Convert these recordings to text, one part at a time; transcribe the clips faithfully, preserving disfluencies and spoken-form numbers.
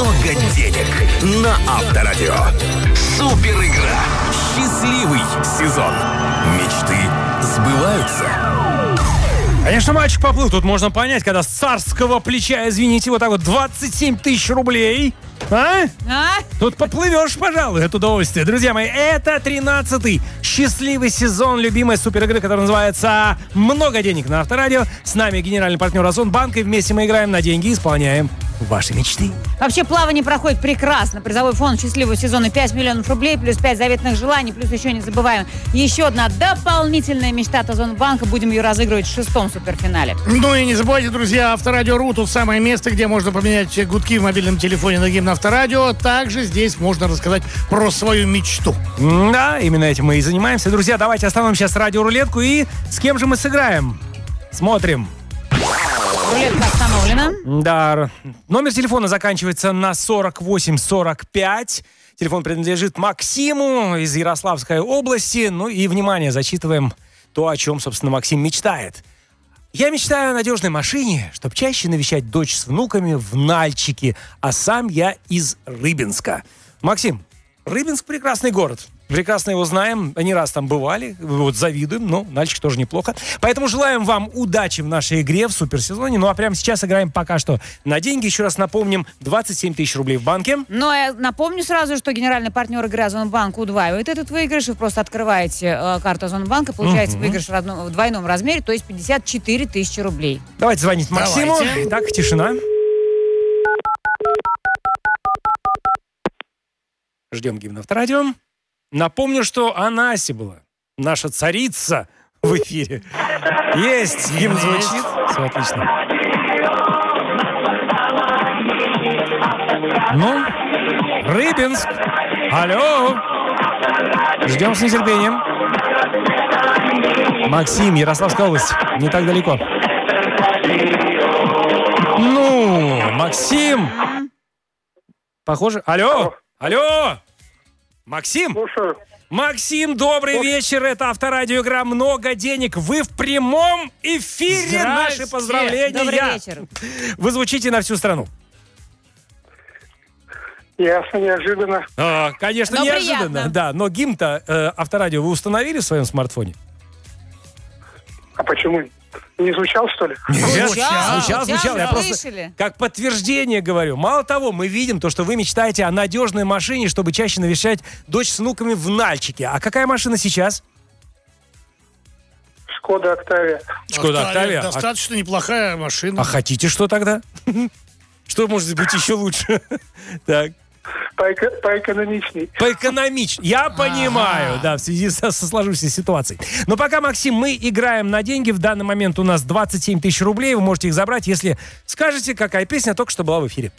много денег на Авторадио. Супер игра. Счастливый сезон. Мечты сбываются. Конечно, мальчик поплыл. Тут можно понять, когда с царского плеча, извините, вот так вот двадцать семь тысяч рублей. А? А? Тут поплывешь, пожалуй, от удовольствия. Друзья мои, это тринадцатый счастливый сезон любимой суперигры, которая называется «Много денег» на Авторадио. С нами генеральный партнер Озонбанка, и вместе мы играем на деньги и исполняем ваши мечты. Вообще плавание проходит прекрасно. Призовой фонд счастливого сезона пять миллионов рублей, плюс пять заветных желаний, плюс еще не забываем еще одна дополнительная мечта от Озонбанка. Будем ее разыгрывать в шестом суперфинале. Ну и не забывайте, друзья, Авторадио.ру, тут самое место, где можно поменять гудки в мобильном телефоне на гимн Авторадио. Также здесь можно рассказать про свою мечту. Да, именно этим мы и занимаемся. Друзья, давайте остановим сейчас радиорулетку, и с кем же мы сыграем? Смотрим. Рулетка остановлена. Да, номер телефона заканчивается на сорок восемь сорок пять. Телефон принадлежит Максиму из Ярославской области. Ну и, внимание, зачитываем то, о чем, собственно, Максим мечтает. Я мечтаю о надежной машине, чтобы чаще навещать дочь с внуками в Нальчике, а сам я из Рыбинска. Максим, Рыбинск — прекрасный город. Прекрасно его знаем, не раз там бывали, вот завидуем, но Нальчик тоже неплохо. Поэтому желаем вам удачи в нашей игре в суперсезоне. Ну а прямо сейчас играем пока что на деньги. Еще раз напомним, двадцать семь тысяч рублей в банке. Ну, я напомню сразу, что генеральный партнер игры Озонбанк удваивает этот выигрыш. Вы просто открываете э, карту Озонбанка, получаете угу. выигрыш в, одном, в двойном размере, то есть пятьдесят четыре тысячи рублей. Давайте звонить Максиму. Давайте. Итак, тишина. Ждем гимн Авторадио. Напомню, что Анася была, наша царица, в эфире. Есть, гимн звучит. Все отлично. Ну, Рыбинск. Алло. Ждем с нетерпением. Максим, Ярославская область. Не так далеко. Ну, Максим. Похоже. Алло. Алло. Максим? Слушаю. Максим, добрый Слушаю. вечер. Это Авторадио, игра «Много денег». Вы в прямом эфире. Здрасте. Наши поздравления. Добрый вечер. Вы звучите на всю страну. Ясно, неожиданно. А, конечно, Но неожиданно. приятно. Да, но гимн-то э, Авторадио вы установили в своем смартфоне? А почему? Не звучал, что ли? Нет, Звучал, звучал, звучал. Я просто слышали. как подтверждение говорю. Мало того, мы видим то, что вы мечтаете о надежной машине, чтобы чаще навещать дочь с внуками в Нальчике. А какая машина сейчас? Шкода Октавия. Шкода Октавия. А- Достаточно неплохая машина. А хотите что тогда? Что может быть еще лучше? Так. Поэко- поэкономичней. Поэкономичней. Я понимаю, да, в связи со, со сложившейся ситуацией. Но пока, Максим, мы играем на деньги. В данный момент у нас двадцать семь тысяч рублей. Вы можете их забрать, если скажете, какая песня только что была в эфире.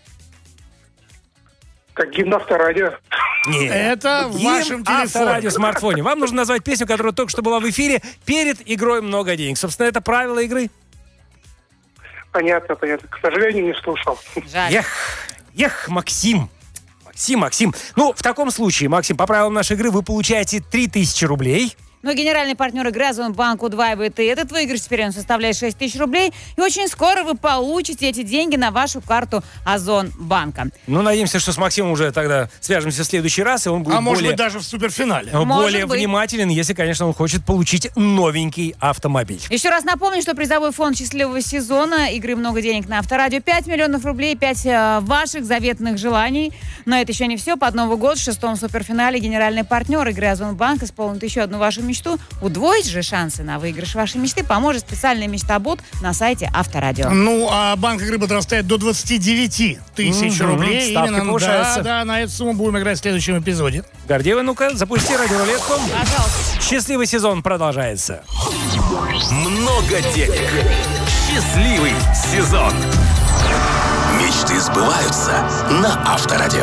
Как гимн Авторадио. Нет. Это в Гимн вашем телефоне. Авторадио смартфоне. Вам нужно назвать песню, которая только что была в эфире перед игрой «Много денег». Собственно, это правило игры. Понятно, понятно. К сожалению, не слушал. Жаль. Эх, эх, Максим. Максим, Максим. Ну, в таком случае, Максим, по правилам нашей игры вы получаете три тысячи рублей. Но генеральный партнер игры Озонбанк удваивает и этот выигрыш. Теперь он составляет шесть тысяч рублей. И очень скоро вы получите эти деньги на вашу карту Озонбанка. Ну, надеемся, что с Максимом уже тогда свяжемся в следующий раз, и он будет А может более, быть, даже в суперфинале. более Может быть. внимателен, если, конечно, он хочет получить новенький автомобиль. Еще раз напомню, что призовой фонд счастливого сезона игры «Много денег» на Авторадио пять миллионов рублей, пять э, ваших заветных желаний. Но это еще не все. Под Новый год в шестом суперфинале генеральный партнер игры Озонбанк исполнит еще одну вашу мечту. Удвоить же шансы на выигрыш вашей мечты поможет специальный мечта-бот на сайте Авторадио. Ну, а банк игры подрастает до двадцати девяти тысяч Мгм. рублей. Ставки Именно, повышаются. да, да, на эту сумму будем играть в следующем эпизоде. Гордеева, ну-ка, запусти радиорулетку. Пожалуйста. Счастливый сезон продолжается. Много денег. Счастливый сезон. Мечты сбываются на Авторадио.